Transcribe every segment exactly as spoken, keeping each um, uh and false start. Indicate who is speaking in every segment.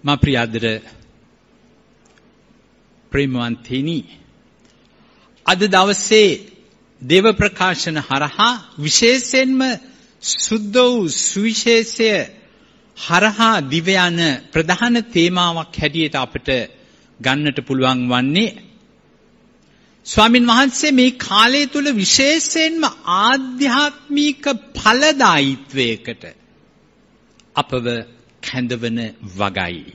Speaker 1: මා ප්‍රියාදර ප්‍රේමවන්තිනි, අද දවසේ දේව ප්‍රකාශන හරහා විශේෂයෙන්ම සුද්ධ වූ සුවිශේෂය හරහා දිව යන ප්‍රධාන තේමාවක් හැටියට අපට ගන්නට පුළුවන් වන්නේ ස්වාමින් වහන්සේ මේ කාලය තුල විශේෂයෙන්ම ආධ්‍යාත්මික ඵලදායීත්වයකට අපව කැඳවන වගයි.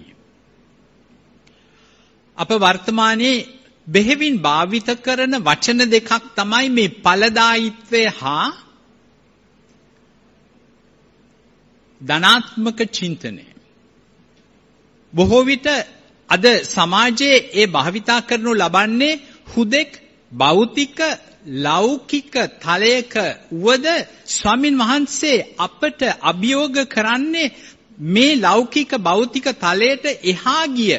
Speaker 1: අප වර්තමානයේ බෙහෙවින් භාවිත කරන වචන දෙකක් තමයි මේ ඵලදායීත්වය හා ධනාත්මක චින්තනය. බොහෝ විට අද සමාජයේ ඒ භාවිතා කරනු ලබන්නේ හුදෙක් භෞතික ලෞකික තලයක වද ස්වාමින් වහන්සේ අපට අභියෝග කරන්නේ මේ ලෞකික භෞතික තලයට එහා ගිය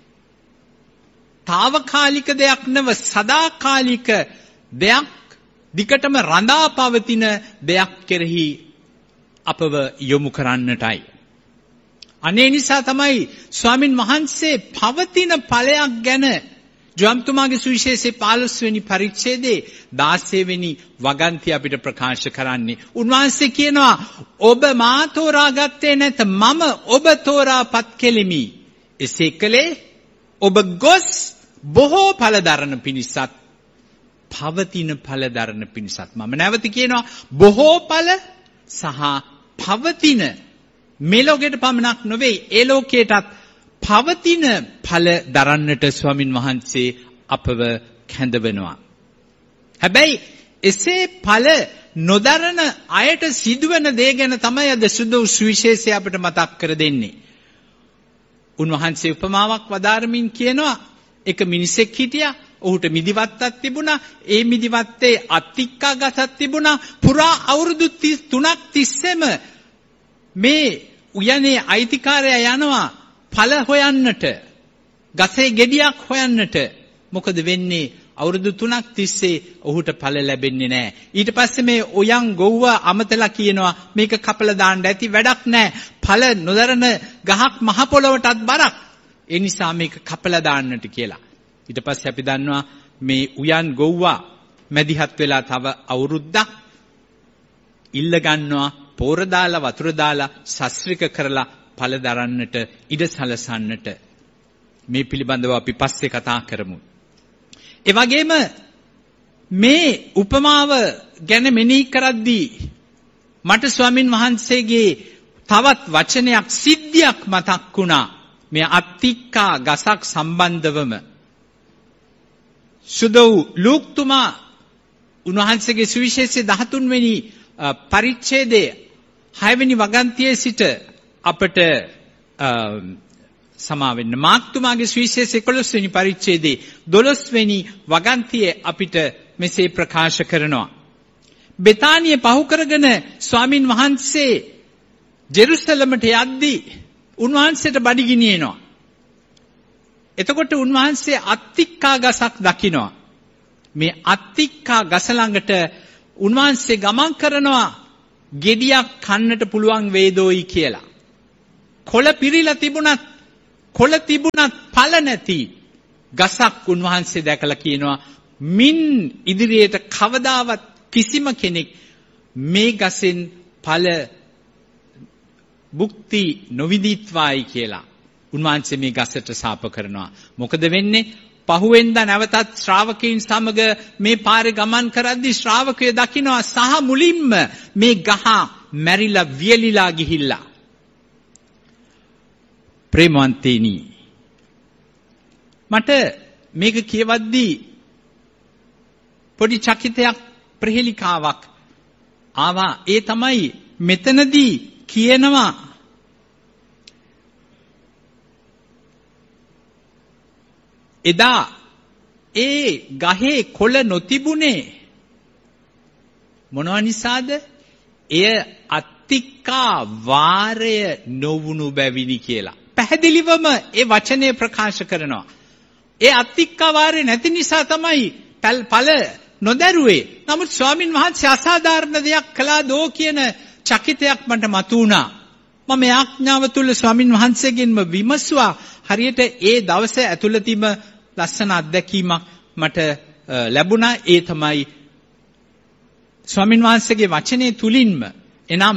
Speaker 1: తాවකාලික දෙයක් නව සදාකාලික දෙයක්, දිකටම රඳා පවතින දෙයක් කෙරෙහි අපව යොමු කරන්නටයි. අනේ නිසා තමයි ස්වාමින් වහන්සේ පවතින ඵලයක් ගැන ජොම්තුමාගේ සුවිශේෂයේ පහළොස් වෙනි පරිච්ඡේදයේ දාසය වෙනි වගන්තිය අපිට ප්‍රකාශ කරන්නේ. උන්වහන්සේ කියනවා ඔබ මා තෝරාගත්තේ නැත, මම ඔබ තෝරාපත් කෙලිමි. එසේ කලේ ඔබ ගොස් බොහෝ ඵල දරන පිණිසත් පවතින ඵල දරන පිණිසත්. මම නැවත කියනවා බොහෝ ඵල සහ පවතින, මෙලොවකට පමණක් නොවේ ඒ ලෝකයටත් පවතින ඵල දරන්නට ස්වාමින් වහන්සේ අපව කැඳවනවා. හැබැයි එසේ ඵල නොදරන අයට සිදුවන දේ ගැන තමයි අද සුදු සුවිශේෂය අපට මතක් කර දෙන්නේ. උන්වහන්සේ උපමාවක් වදාරමින් කියනවා එක මිනිසෙක් හිටියා, ඔහුට මිදිවත්තක් තිබුණා. ඒ මිදිවත්තේ අත්තික්කා ගසක් තිබුණා. පුරා අවුරුදු තුනක් තිස්සේම මේ උයනේ අයිතිකාරයා යනවා ඵල හොයන්නට, ගසේ ගෙඩියක් හොයන්නට. මොකද වෙන්නේ? අවුරුදු තුනක් තිස්සේ ඔහුට ඵල ලැබෙන්නේ නැහැ. ඊට පස්සේ මේ උයන් ගොව්ව අමතලා කියනවා මේක කපලා දාන්න ඇති, වැඩක් නැහැ. ඵල නොදරන ගහක් මහ පොළොවටත් බරක්. ඒ නිසා මේක කපලා දාන්නට කියලා. ඊට පස්සේ අපි දන්නවා මේ උයන් ගොව්වා මැදිහත් වෙලා තව අවුරුද්දක් ඉල්ල ගන්නවා, පෝර දාලා වතුර දාලා සස්ත්‍රික කරලා ඵල දරන්නට ඉඩ සලසන්නට. මේ පිළිබඳව අපි පස්සේ කතා කරමු. ඒ වගේම මේ උපමාව ගැන මෙනෙහි කරද්දී මට ස්වාමින් වහන්සේගේ තවත් වචනයක්, සිද්ධියක් මතක් වුණා. මේ අත්තික්කා ගසක් සම්බන්ධවම සුදු ලූක්තුමා උන්වහන්සේගේ සුවිශේෂයේ දහතුන් වෙනි පරිච්ඡේදයේ හය වෙනි වගන්තියේ සිට අපට සමාවෙන්න. මාර්ක්තුමාගේ සුවිශේෂයේ එකොළොස් වෙනි පරිච්ඡේදයේ දොළොස් වෙනි වගන්තියේ අපිට මෙසේ ප්‍රකාශ කරනවා. බෙතානිය පහු කරගෙන ස්වාමින් වහන්සේ ජෙරුසලමට යද්දී උන්වහන්සේට බඩගිනි එනවා. එතකොට උන්වහන්සේ අත්තික්කා ගසක් දකිනවා. මේ අත්තික්කා ගස ළඟට උන්වහන්සේ ගමන් කරනවා ගෙඩියක් කන්නට පුළුවන් වේදෝයි කියලා. කොළ පිරීලා තිබුණත්, කොළ තිබුණත් ඵල නැති ගසක් උන්වහන්සේ දැකලා කියනවා මින් ඉදිරියට කවදාවත් කිසිම කෙනෙක් මේ ගසෙන් ඵල භුක්ති නොවිදිත්වායි කියලා. උන්වහන්සේ මේ ගසට ශාප කරනවා. මොකද වෙන්නේ? පහුවෙන්දා නැවතත් ශ්‍රාවකයන් සමග මේ පාරේ ගමන් කරද්දී ශ්‍රාවකය දකිනවා සහ මුලින්ම මේ ගහ මැරිලා වියලිලා ගිහිල්ලා. ප්‍රේමවන්තේනි, මට මේක කියවද්දී පොඩි චකිතයක්, ප්‍රහෙලිකාවක් ආවා. ඒ තමයි මෙතනදී කියනවා එදා ඒ ගහේ කොළ නොතිබුණේ මොනවා නිසාද? එය අත්තික්කා වාරය නොවුණු බැවිනි කියලා. පැහැදිලිවම ඒ වචනේ ප්‍රකාශ කරනවා. ඒ අත්තික්කා වාරය නැති නිසා තමයි ඵල නොදරුවේ. නමුත් ස්වාමින් වහන්සේ අසාධාරණ දෙයක් කළා දෝ කියන චකිතයක් මට මතු වුණා. මම යාඥාව තුල ස්වාමින් වහන්සේගෙන්ම විමසුවා. හරියට ඒ දවසේ ඇතුළතින්ම ලස්සන අත්දැකීමක් මට ලැබුණා. ඒ තමයි ස්වාමින් වහන්සේගේ වචනේ තුලින්ම එනම්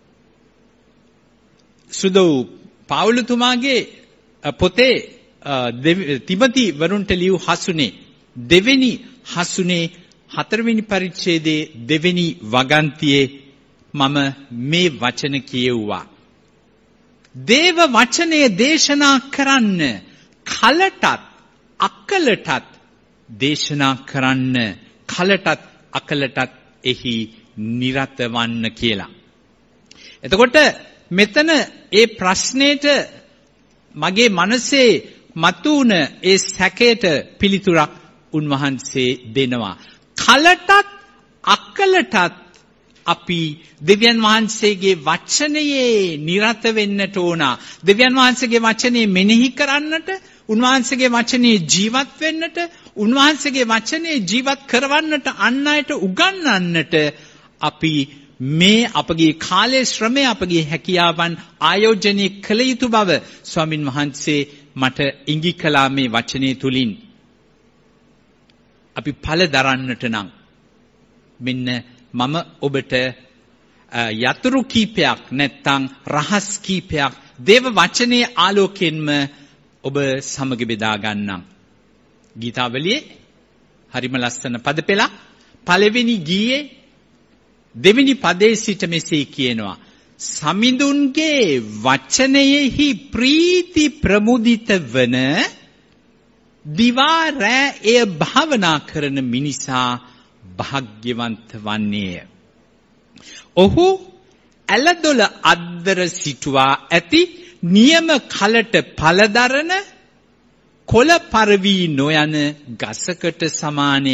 Speaker 1: සුදෝ පාවුලතුමාගේ පොතේ තිමති වරුන්ට ලියු හසුනේ දෙවෙනි හසුනේ හතරවෙනි පරිච්ඡේදයේ දෙවෙනි වගන්තියේ මම මේ වචන කියෙව්වා. දේව වචනය දේශනා කරන්න කලටත් අකලටත් දේශනා කරන්න කලටත් අකලටත් එහි නිරත වන්න කියලා. එතකොට මෙතන ඒ ප්‍රශ්නෙට මගේ මනසේ මතුවන ඒ සැකයට පිළිතුරක් උන්වහන්සේ දෙනවා. කලටත් අකලටත් අපි දෙවියන් වහන්සේගේ වචනයේ නිරත වෙන්නට ඕන. දෙවියන් වහන්සේගේ වචනේ මෙනෙහි කරන්නට, උන්වහන්සේගේ වචනේ ජීවත් වෙන්නට, උන්වහන්සේගේ වචනේ ජීවත් කරවන්නට, අන් අයට උගන්වන්නට අපි මේ අපගේ කාලයේ ශ්‍රමය, අපගේ හැකියාවන් ආයෝජනය කළ යුතු බව ස්වාමින් වහන්සේ මට ඉඟි කළා මේ වචනේ තුලින්. අපි ඵල දරන්නට නම් මෙන්න මම ඔබට යතුරු කීපයක් නැත්තම් රහස් කීපයක් දේව වචනේ ආලෝකයෙන්ම ඔබ සමග බෙදා ගන්නම්. ගීතාවලියේ හරිම ලස්සන පද පෙළක්. පළවෙනි ගීයේ දෙවෙනි පදයේ සිට මෙසේ කියනවා. සමිඳුන්ගේ වචනයෙහි ප්‍රීති ප්‍රමුදිත වන දිවා රෑ එය භාවනා කරන මිනිසා භාග්‍යවන්ත වන්නේය. ඔහු ඇලදොල අද්දර සිටුවා ඇති නියම කලට පළදරන කොළ පරවී නොයන ගසකට සමානය.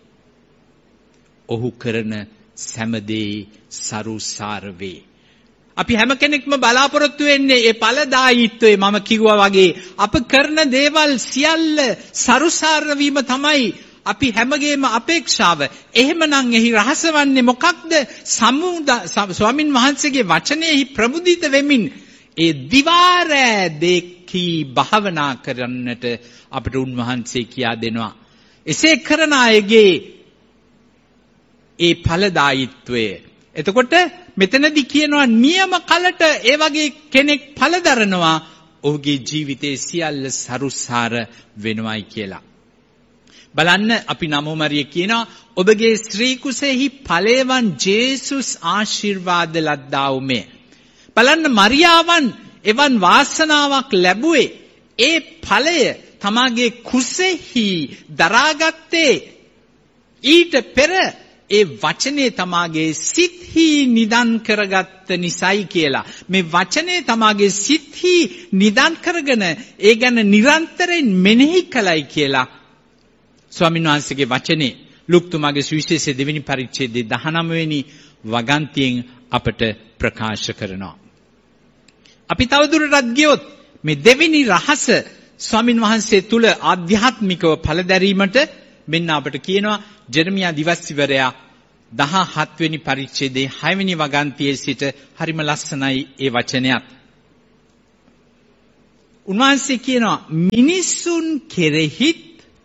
Speaker 1: ඔහු කරන සෑමදේ සරුසාර වේ. අපි හැම කෙනෙක්ම බලාපොරොත්තු වෙන්නේ ඒ ඵලදායීත්වයේ. මම කිව්වා වගේ අප කරන දේවල් සියල්ල සරුසාර වීම තමයි අපි හැමගේම අපේක්ෂාව. එහෙමනම් එහි රහස වන්නේ මොකක්ද? ස්වාමින් වහන්සේගේ වචනයෙහි ප්‍රමුදිත වෙමින් ඒ දිවාරෑ දෙකී භාවනා කරන්නට අපට උන්වහන්සේ කියා දෙනවා. එසේ කරන අයගේ ඒ ඵලදායීත්වය. එතකොට මෙතනදී කියනවා නියම කලට ඒ වගේ කෙනෙක් ඵල දරනවා, ඔහුගේ ජීවිතයේ සියල්ල සරුසාර වෙනවයි කියලා. බලන්න අපි නමෝ මරිය කියනවා ඔබගේ ශ්‍රී කුසෙහි ඵලයවන් ජේසුස් ආශිර්වාද ලද්දා උමේ. බලන්න මරියාවන් එවන් වාසනාවක් ලැබුවේ ඒ ඵලය තමාගේ කුසෙහි දරාගත්තේ ඊට පෙර ඒ වචනේ තමාගේ සිත්හි නිදන් කරගත්ත නිසයි කියලා. මේ වචනේ තමාගේ සිත්හි නිදන් කරගෙන ඒ ගැන නිරන්තරයෙන් මෙනෙහි කළයි කියලා ස්වාමීන් වහන්සේගේ වචනේ ලුක්තුමාගේ සුවිශේෂයේ දෙවෙනි පරිච්ඡේදයේ දහනවය වෙනි වගන්තියෙන් අපට ප්‍රකාශ කරනවා. අපි තවදුරටත් ගියොත් මේ දෙවෙනි රහස ස්වාමීන් වහන්සේ තුල ආධ්‍යාත්මිකව ඵල දැරීමට මෙන්න අපට කියනවා ජෙරමියා දිවස්සිවරයා දහහත් වෙනි පරිච්ඡේදයේ හය වෙනි වගන්තියේ සිට හරිම ලස්සනයි ඒ වචනයත්. උන්වහන්සේ කියනවා මිනිසුන් කෙරෙහිත්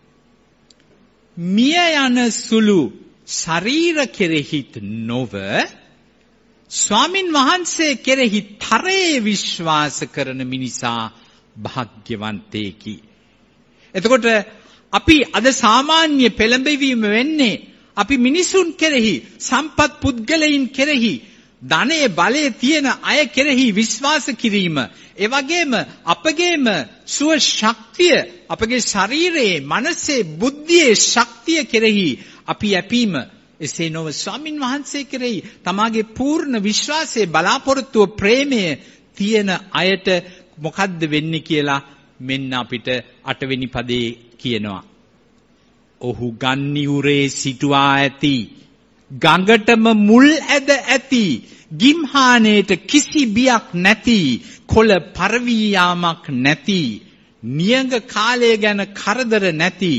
Speaker 1: මිය යන සුළු ශරීර කෙරෙහිත් නොව ස්වාමින් වහන්සේ කෙරෙහි තරයේ විශ්වාස කරන මිනිසා භාග්‍යවන්තයෙකි. එතකොට අපි අද සාමාන්‍ය පෙළඹවීම වෙන්නේ අපි මිනිසුන් කෙරෙහි, සම්පත් පුද්ගලයන් කෙරෙහි, ධනයේ බලයේ තියෙන අය කෙරෙහි විශ්වාස කිරීම. ඒ වගේම අපගේම සුව ශක්තිය, අපගේ ශරීරයේ, මනසේ, බුද්ධියේ ශක්තිය කෙරෙහි අපි යැපීම. එසේ නොව ස්වාමින් වහන්සේ කෙරෙහි තමාගේ පූර්ණ විශ්වාසයේ, බලාපොරොත්තුව, ප්‍රේමය තියෙන අයට මොකද්ද වෙන්නේ කියලා මෙන්න අපිට අටවෙනි පදේ කියනවා. ඔහු ගන්නියුරේ සිටුවා ඇති, ගඟටම මුල් ඇද ඇති, ගිම්හානේට කිසි බියක් නැති, කොළ පරවී යාමක් නැති, නියඟ කාලය ගැන කරදර නැති.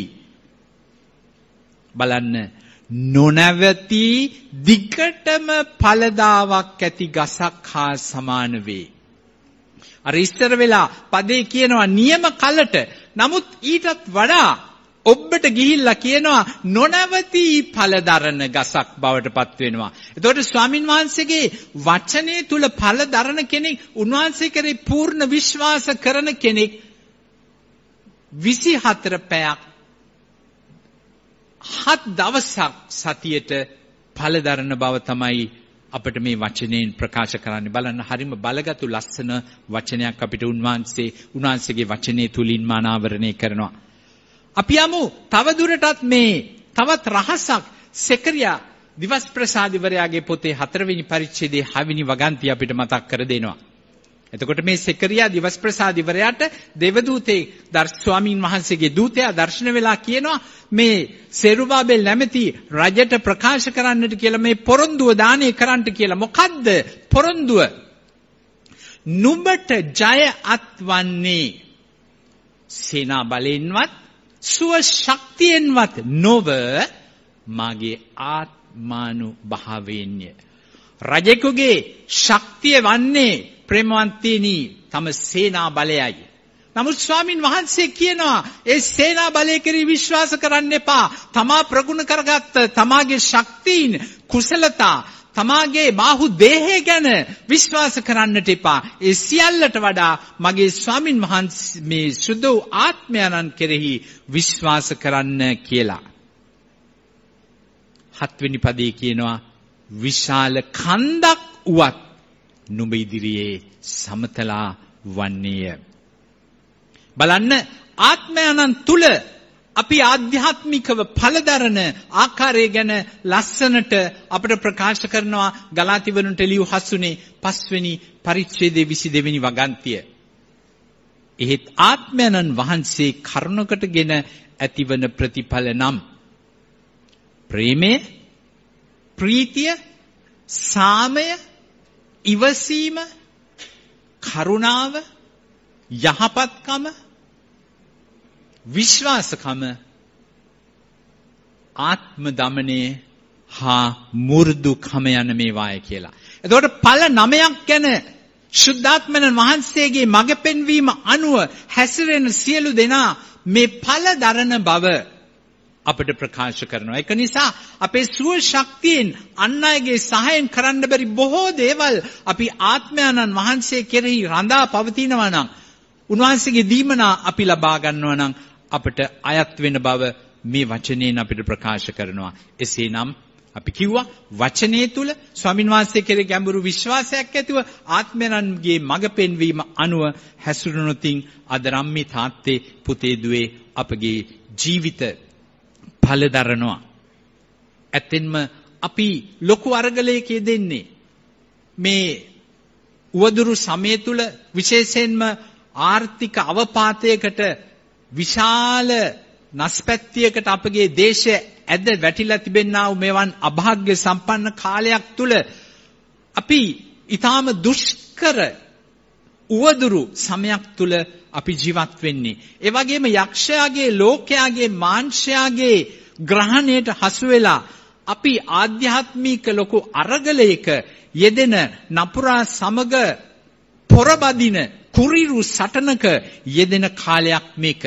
Speaker 1: බලන්න, නොනැවති දිගටම ඵලදාවක් ඇති ගසක් හා සමාන වේ. අර ඉස්තර වෙලා පදේ කියනවා නියම කලට. නමුත් ඊටත් වඩා ඔබට ගිහිල්ලා කියනවා නොනවති ඵල දරන ගසක් බවට පත් වෙනවා. එතකොට ස්වාමින් වහන්සේගේ වචනේ තුල ඵල දරන කෙනෙක්, උන්වහන්සේ කරේ පූර්ණ විශ්වාස කරන කෙනෙක් විසිහතර පැයක් හත් දවසක් සතියට ඵල දරන බව තමයි අපිට මේ වචනයෙන් ප්‍රකාශ කරන්න. බලන්න හරිම බලගතු ලස්සන වචනයක් අපිට උන්වහන්සේ උන්වහන්සේගේ වචනේ තුලින් මානාවරණය කරනවා. අපි යමු තව දුරටත් මේ තවත් රහසක් සෙකරියා දිවස් ප්‍රසාදිවරයාගේ පොතේ හතරවෙනි පරිච්ඡේදයේ හයවෙනි වගන්තිය අපිට මතක් කර දෙනවා. එතකොට මේ සෙකරියා දිවස් ප්‍රසාදිවරයාට දෙවදූතේ දර්ශ ස්වාමීන් වහන්සේගේ දූතයා දර්ශන වෙලා කියනවා මේ සෙරුබාබෙල් නැමැති රජට ප්‍රකාශ කරන්නට කියලා මේ පොරොන්දුව දානය කරන්නට කියලා. මොකද්ද පොරොන්දුව? නුඹට ජය අත්වන්නේ සේනා බලයෙන්වත් සුව ශක්තියෙන්වත් නොව මාගේ ආත්මානුභාවයෙන්ය. රජෙකුගේ ශක්තිය වන්නේ ප්‍රේමවන්තේනි තම සේනා බලයයි. නමුත් ස්වාමින් වහන්සේ කියනවා ඒ සේනා බලය කෙරෙහි විශ්වාස කරන්න එපා. තමා ප්‍රගුණ කරගත්ත තමාගේ ශක්තියින් කුසලතා තමාගේ බාහු දේහය ගැන විශ්වාස කරන්නට එපා. ඒ සියල්ලට වඩා මගේ ස්වාමින් වහන්සේ මේ සුදු ආත්මයන්න් කෙරෙහි විශ්වාස කරන්න කියලා. හත්වෙනි පදේ කියනවා විශාල කන්දක් උවත් නුඹ ඉදිරියේ සමතලා වන්නේය. බලන්න ආත්මයන්න් තුල අපි ආධ්‍යාත්මිකව ඵලදරන ආකාරය ගැන ලස්සනට අපිට ප්‍රකාශ කරනවා ගලාතිවරුන්ට ලියු හසුනේ පස්වෙනි පරිච්ඡේදයේ විසි දෙවෙනි වගන්තිය. එහෙත් ආත්මයන්න් වහන්සේ කරුණකටගෙන ඇතිවන ප්‍රතිඵල නම් ප්‍රේමය, ප්‍රීතිය, සාමය, ඉවසීම, කරුණාව, යහපත්කම, විශ්වාසකම, ආත්ම දමනය හා මු르දුකම යන මේවාය කියලා. එතකොට ඵල නවයක් ගැන ශුද්ධාත්මයන් වහන්සේගේ මඟ පෙන්වීම අනුව හැසිරෙන සියලු දෙනා මේ ඵල දරන බව අපිට ප්‍රකාශ කරනවා. ඒක නිසා අපේ සුව ශක්තියෙන් අන් අයගේ සහායෙන් කරන්න බැරි බොහෝ දේවල් අපි ආත්මයන්න් වහන්සේ කෙරෙහි රඳා පවතිනවා නම්, උන්වහන්සේගේ දීමනා අපි ලබා ගන්නවා නම් අපට අයත් වෙන බව මේ වචනයෙන් අපිට ප්‍රකාශ කරනවා. එසේනම් අපි කිව්වා වචනේ තුල ස්වාමින් වහන්සේ කෙරෙහි ගැඹුරු විශ්වාසයක් ඇතිව ආත්මයන්ගේ මඟ පෙන්වීම අනුව හැසිරුණොතින් අද රම්මි තාත්තේ පුතේ දුවේ අපගේ ජීවිත ඵල දරනවා. ඇත්තෙන්ම අපි ලොකු අරගලයක යෙදෙන්නේ මේ උවදුරු සමය තුල, විශේෂයෙන්ම ආර්ථික අවපාතයකට විශාල නස්පැත්තියකට අපගේ දේශය ඇද වැටිලා තිබෙනා වූ මෙවන් අභාග්‍ය සම්පන්න කාලයක් තුල අපි ඊටාම දුෂ්කර උවදුරු සමයක් තුල අපි ජීවත් වෙන්නේ. ඒ වගේම යක්ෂයාගේ, ලෝකයාගේ, මාංශයාගේ ග්‍රහණයට හසු වෙලා අපි ආධ්‍යාත්මික ලොකු අරගලයක යෙදෙන නපුරා සමග පොරබදින කුරිරු සටනක යෙදෙන කාලයක් මේක.